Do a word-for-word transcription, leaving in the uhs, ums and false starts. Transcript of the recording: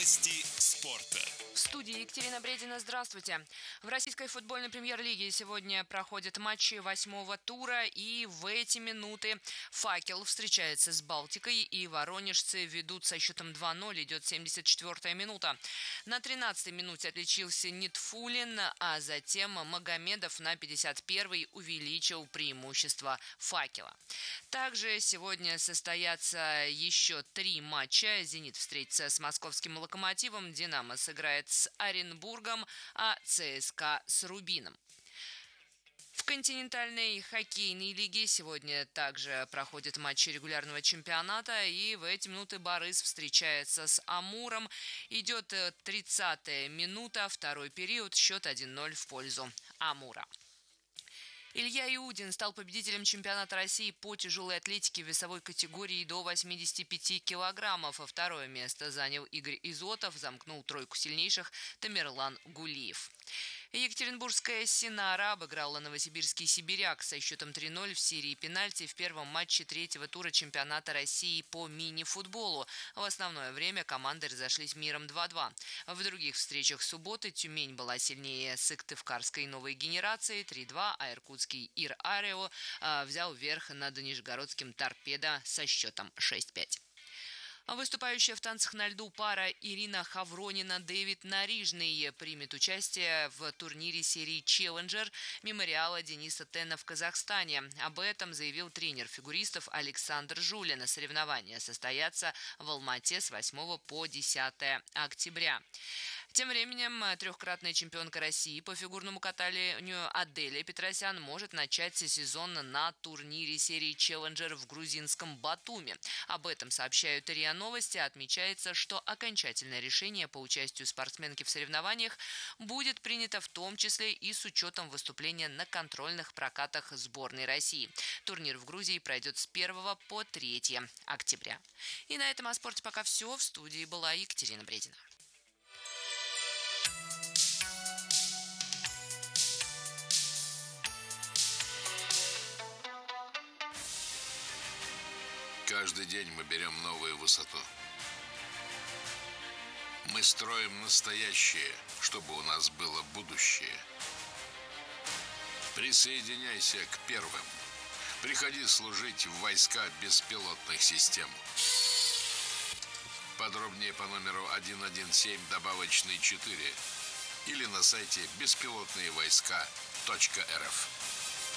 Новости спорта. В студии Екатерина Бредина. Здравствуйте. В российской футбольной премьер-лиге сегодня проходят матчи восьмого тура, и в эти минуты «Факел» встречается с «Балтикой», и воронежцы ведут со счетом два ноль, идет семьдесят четвёртая минута. На тринадцатой минуте отличился Нитфулин, а затем Магомедов на пятьдесят первой увеличил преимущество «Факела». Также сегодня состоятся еще три матча. «Зенит» встретится с московским «Локомотивом», «Динамо» сыграет с Оренбургом, а ЦСКА с Рубином. В континентальной хоккейной лиге сегодня также проходят матчи регулярного чемпионата, и в эти минуты «Барыс» встречается с «Амуром». Идет тридцатая минута, второй период, счет один ноль в пользу «Амура». Илья Иудин стал победителем чемпионата России по тяжелой атлетике в весовой категории до восьмидесяти пяти килограммов. Второе место занял Игорь Изотов, замкнул тройку сильнейших Тамерлан Гулиев. Екатеринбургская «Синара» обыграла новосибирский «Сибиряк» со счетом три ноль в серии пенальти в первом матче третьего тура чемпионата России по мини-футболу. В основное время команды разошлись миром два-два. В других встречах субботы Тюмень была сильнее Сыктывкарской новой генерации три-два, а иркутский «Ир-Арио» взял верх над нижегородским «Торпедо» со счетом шесть пять. Выступающая в танцах на льду пара Ирина Хавронина-Дэвид Нарижный примет участие в турнире серии «Челленджер» мемориала Дениса Тена в Казахстане. Об этом заявил тренер фигуристов Александр Жулин. Соревнования состоятся в Алмате с восьмого по десятое октября. Тем временем трехкратная чемпионка России по фигурному катанию Аделя Петросян может начать сезон на турнире серии «Челленджер» в грузинском Батуми. Об этом сообщают РИА Новости. Отмечается, что окончательное решение по участию спортсменки в соревнованиях будет принято в том числе и с учетом выступления на контрольных прокатах сборной России. Турнир в Грузии пройдет с первого по третье октября. И на этом о спорте пока все. В студии была Екатерина Бредина. Каждый день мы берем новую высоту. Мы строим настоящее, чтобы у нас было будущее. Присоединяйся к первым. Приходи служить в войска беспилотных систем. Подробнее по номеру один один семь добавочный четыре или на сайте беспилотные войска точка эр эф.